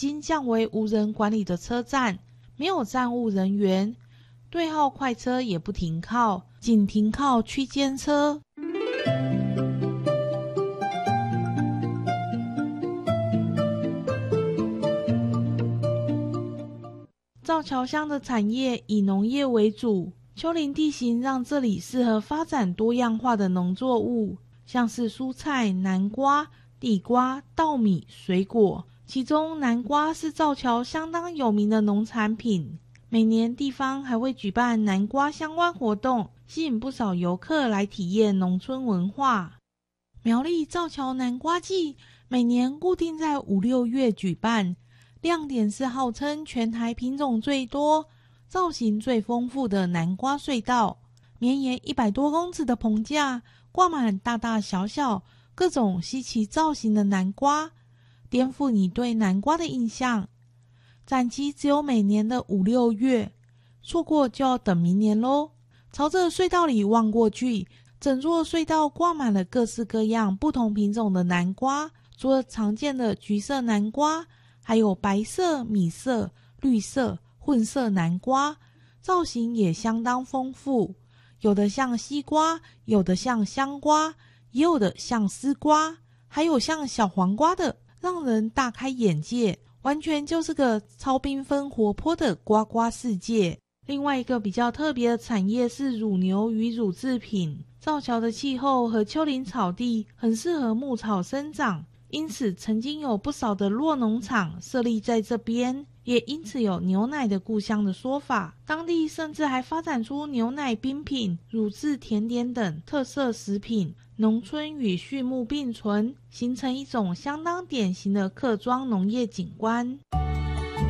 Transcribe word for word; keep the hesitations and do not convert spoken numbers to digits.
经降为无人管理的车站，没有站务人员，对号快车也不停靠，仅停靠区间车。造桥乡的产业以农业为主，丘陵地形让这里适合发展多样化的农作物，像是蔬菜、南瓜、地瓜、稻米、水果。其中南瓜是造桥相当有名的农产品，每年地方还会举办南瓜相关活动，吸引不少游客来体验农村文化。苗栗造桥南瓜季每年固定在五六月举办，亮点是号称全台品种最多、造型最丰富的南瓜隧道，绵延一百多公尺的棚架，挂满大大小小各种稀奇造型的南瓜，颠覆你对南瓜的印象。展期只有每年的五六月，错过就要等明年咯。朝着隧道里望过去，整座隧道挂满了各式各样不同品种的南瓜，除了常见的橘色南瓜，还有白色、米色、绿色、混色南瓜，造型也相当丰富，有的像西瓜，有的像香瓜，也有的像丝瓜，还有像小黄瓜的，让人大开眼界，完全就是个超缤纷活泼的瓜瓜世界。另外一个比较特别的产业是乳牛与乳制品，造桥的气候和丘陵草地很适合牧草生长，因此曾经有不少的酪农场设立在这边，也因此有牛奶的故乡的说法。当地甚至还发展出牛奶冰品、乳制甜点等特色食品，农村与畜牧并存，形成一种相当典型的客庄农业景观。